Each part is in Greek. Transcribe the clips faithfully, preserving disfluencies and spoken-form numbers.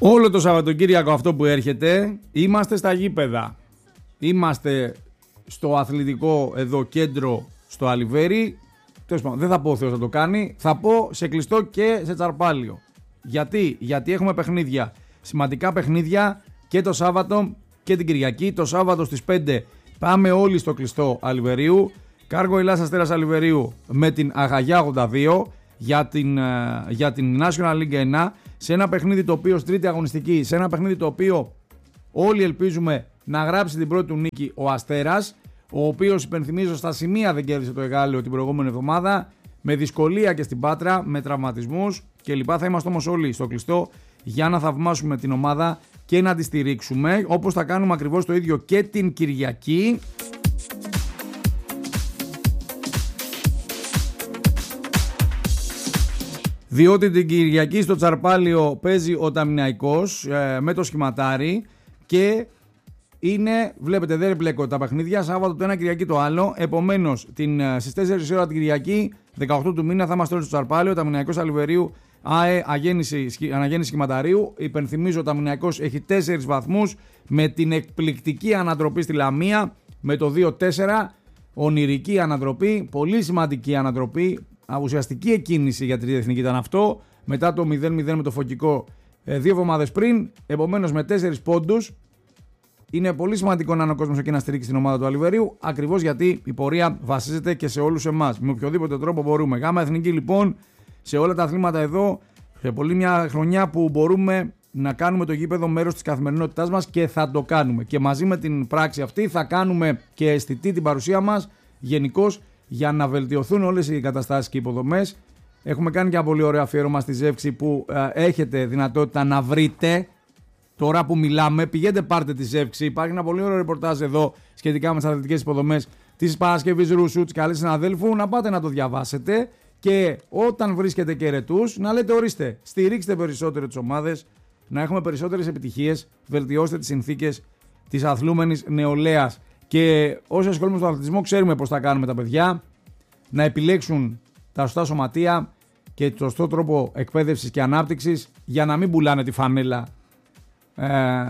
Όλο το Σαββατοκύριακο αυτό που έρχεται είμαστε στα γήπεδα. Είμαστε στο αθλητικό εδώ κέντρο στο Αλιβέρι. Δεν θα πω ο Θεός θα το κάνει, θα πω σε κλειστό και σε τσαρπάλιο. Γιατί, Γιατί έχουμε παιχνίδια, σημαντικά παιχνίδια και το Σάββατο και την Κυριακή. Το Σάββατο στις πέντε πάμε όλοι στο κλειστό Αλιβερίου. Κάργο Ελλάς Αστέρας Αλιβερίου με την Αγαγιά ογδόντα δύο για την, για την National League ένα. Σε ένα παιχνίδι το οποίο στην τρίτη αγωνιστική, σε ένα παιχνίδι το οποίο όλοι ελπίζουμε να γράψει την πρώτη του νίκη ο Αστέρας, ο οποίος, υπενθυμίζω, στα σημεία δεν κέρδισε το εγάλεο την προηγούμενη εβδομάδα, με δυσκολία και στην Πάτρα, με τραυματισμούς κλπ. Θα είμαστε όμως όλοι στο κλειστό για να θαυμάσουμε την ομάδα και να τη στηρίξουμε, όπως θα κάνουμε ακριβώς το ίδιο και την Κυριακή. Διότι την Κυριακή στο Τσαρπάλιο παίζει ο Ταμιναϊκός ε, με το σχηματάρι και είναι, βλέπετε, δεν μπλέκω τα παιχνίδια, Σάββατο το ένα, Κυριακή το άλλο. Επομένως, την, στις τέσσερις ώρα την Κυριακή, δεκαοκτώ του μήνα, θα είμαστε όλοι στο Τσαρπάλιο. Ταμιναϊκός Αλιβερίου, ΑΕ, αγέννηση, αναγέννηση σχηματαρίου. Υπενθυμίζω, ο Ταμιναϊκός έχει τέσσερις βαθμούς με την εκπληκτική ανατροπή στη Λαμία με το δύο τέσσερα. Ονειρική ανατροπή, πολύ σημαντική ανατροπή. Ουσιαστική εκκίνηση για τρίτη εθνική ήταν αυτό. Μετά το μηδέν μηδέν με το Φωκικό ε, δύο εβδομάδες πριν. Επομένως, με τέσσερις πόντους. Είναι πολύ σημαντικό να είναι ο κόσμος εκεί να στηρίξει την ομάδα του Αλιβερίου, ακριβώς γιατί η πορεία βασίζεται και σε όλους εμάς. Με οποιοδήποτε τρόπο μπορούμε. Γάμα εθνική λοιπόν, σε όλα τα αθλήματα εδώ, σε πολύ μια χρονιά που μπορούμε να κάνουμε το γήπεδο μέρος της καθημερινότητάς μας και θα το κάνουμε. Και μαζί με την πράξη αυτή θα κάνουμε και αισθητή την παρουσία μας γενικώς για να βελτιωθούν όλες οι καταστάσεις και οι υποδομές. Έχουμε κάνει και ένα πολύ ωραίο αφιέρωμα στη Ζεύξη που ε, έχετε δυνατότητα να βρείτε. Τώρα που μιλάμε, πηγαίνετε πάρτε τη Ζεύξη. Υπάρχει ένα πολύ ωραίο ρεπορτάζ εδώ σχετικά με τις αθλητικές υποδομές της Παρασκευής Ρούσου, της καλής συναδέλφου. Να πάτε να το διαβάσετε και όταν βρίσκετε και ερετούς, να λέτε ορίστε, στηρίξτε περισσότερο τις ομάδες, να έχουμε περισσότερες επιτυχίες, βελτιώστε τις συνθήκες της αθλούμενης νεολαίας. Και όσοι ασχολούμαι στον αθλητισμό, ξέρουμε πώς θα κάνουμε τα παιδιά να επιλέξουν τα σωστά σωματεία και το σωστό τρόπο εκπαίδευσης και ανάπτυξης για να μην πουλάνε τη φανέλα. Ε,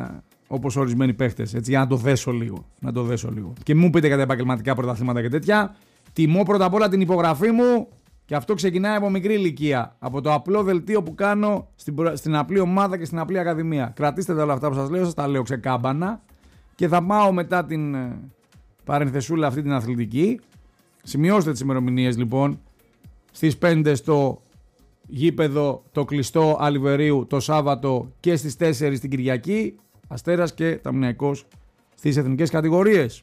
όπως ορισμένοι παίχτες, έτσι, για να το δέσω λίγο, να το δέσω λίγο. Και μην μου πείτε για τα επαγγελματικά πρωταθλήματα και τέτοια. Τιμώ πρώτα απ' όλα την υπογραφή μου και αυτό ξεκινάει από μικρή ηλικία. Από το απλό δελτίο που κάνω στην, στην απλή ομάδα και στην απλή ακαδημία. Κρατήστε τα όλα αυτά που σας λέω, σας τα λέω ξεκάμπανα. Και θα πάω μετά την ε, παρενθεσούλα αυτή την αθλητική. Σημειώστε τις ημερομηνίες λοιπόν. Στις πέντε στο γήπεδο το κλειστό Αλιβερίου το Σάββατο και στις τέσσερις την Κυριακή, Αστέρας και Ταμιναϊκός στις εθνικές κατηγορίες.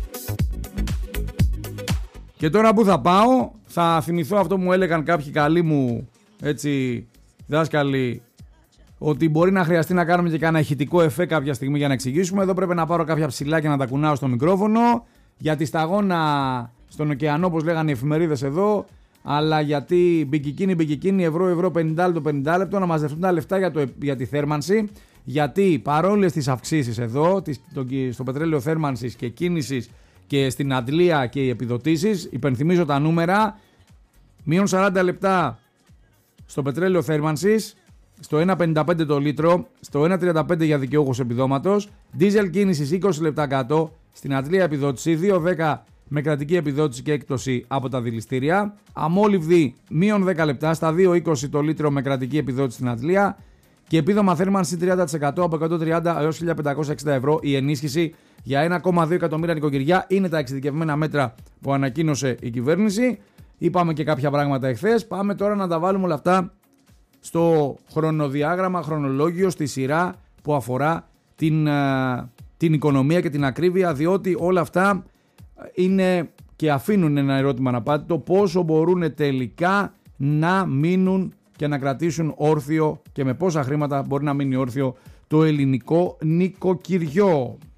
Και τώρα που θα πάω, θα θυμηθώ αυτό που μου έλεγαν κάποιοι καλοί μου έτσι δάσκαλοι, ότι μπορεί να χρειαστεί να κάνουμε και κάνα ηχητικό εφέ κάποια στιγμή για να εξηγήσουμε. Εδώ πρέπει να πάρω κάποια ψηλά και να τα κουνάω στο μικρόφωνο, για τη σταγόνα στον ωκεανό, όπως λέγανε οι εφημερίδες εδώ, αλλά γιατί μπικικίνι, μπικικίνι, ευρώ, ευρώ, πενήντα λεπτό, πενήντα λεπτό, να μαζευτούν τα λεφτά για, το, για τη θέρμανση. Γιατί παρόλες τις αυξήσεις εδώ, τις, το, στο πετρέλαιο θέρμανσης και κίνησης και στην αντλία και οι επιδοτήσεις, υπενθυμίζω τα νούμερα, μείον σαράντα λεπτά στο πετρέλαιο θέρμανσης, στο ένα πενήντα πέντε το λίτρο, στο ένα τριάντα πέντε για δικαιούχους επιδόματος, δίζελ κίνησης είκοσι λεπτά κάτω, στην αντλία επιδότηση δύο δέκα με κρατική επιδότηση και έκπτωση από τα δηληστήρια, αμόλυβδη μείον δέκα λεπτά στα δύο είκοσι το λίτρο με κρατική επιδότηση στην αντλία και επίδομα θέρμανση τριάντα τοις εκατό από εκατόν τριάντα έως χίλια πεντακόσια εξήντα ευρώ. Η ενίσχυση για ένα κόμμα δύο εκατομμύρια νοικοκυριά είναι τα εξειδικευμένα μέτρα που ανακοίνωσε η κυβέρνηση. Είπαμε και κάποια πράγματα εχθές. Πάμε τώρα να τα βάλουμε όλα αυτά στο χρονοδιάγραμμα, χρονολόγιο, στη σειρά που αφορά την, την οικονομία και την ακρίβεια, διότι όλα αυτά είναι και αφήνουν ένα ερώτημα να πάτε, το πόσο μπορούν τελικά να μείνουν και να κρατήσουν όρθιο και με πόσα χρήματα μπορεί να μείνει όρθιο το ελληνικό νοικοκυριό.